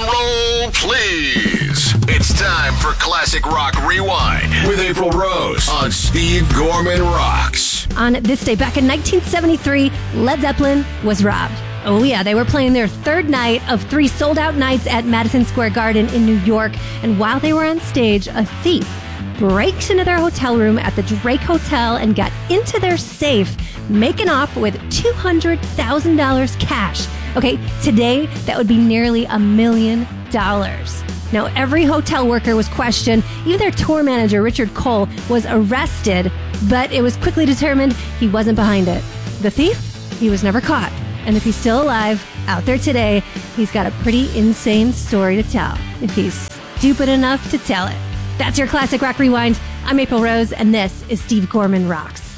roll, please. It's time for Classic Rock Rewind with April Rose on Steve Gorman Rocks. On this day, back in 1973, Led Zeppelin was robbed. Oh yeah, they were playing their third night of 3 sold-out nights at Madison Square Garden in New York, and while they were on stage, a thief breaks into their hotel room at the Drake Hotel and got into their safe, making off with $200,000 cash. Okay, today, that would be nearly $1 million. Now, every hotel worker was questioned. Even their tour manager, Richard Cole, was arrested, but it was quickly determined he wasn't behind it. The thief? He was never caught. And if he's still alive, out there today, he's got a pretty insane story to tell, if he's stupid enough to tell it. That's your Classic Rock Rewind. I'm April Rose, and this is Steve Gorman Rocks.